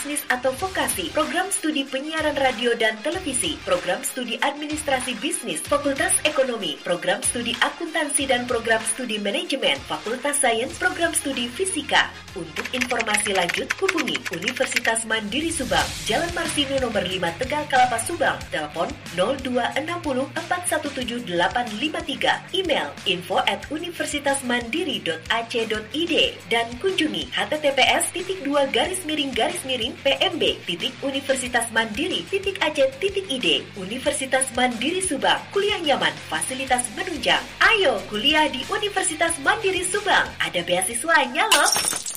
bisnis atau vokasi, program studi penyiaran radio dan televisi, program studi administrasi bisnis, Fakultas Ekonomi, program studi akuntansi dan program studi manajemen, Fakultas Sains, program studi fisika. Untuk informasi lanjut, hubungi Universitas Mandiri Subang, Jalan Marsino nomor 5 Tegal Kelapa Subang, telepon 0260 417 853, email info@universitasmandiri.ac.id dan kunjungi https://pmb.universitasmandiri.ac.id. Universitas Mandiri Subang, kuliah nyaman, fasilitas menunjang. Ayo kuliah di Universitas Mandiri Subang, ada beasiswanya loh.